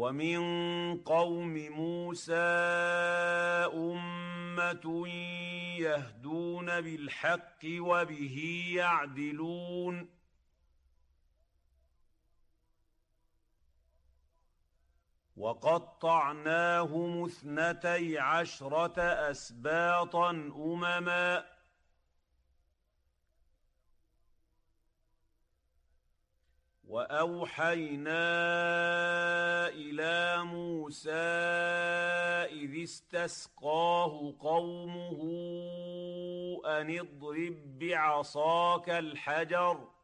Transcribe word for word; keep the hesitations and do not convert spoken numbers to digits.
ومن قوم موسى أمة يهدون بالحق وبه يعدلون وقطعناهم اثنتي عشرة أسباطا أمما وأوحينا إلى موسى إذ استسقاه قومه أن اضرب بعصاك الحجر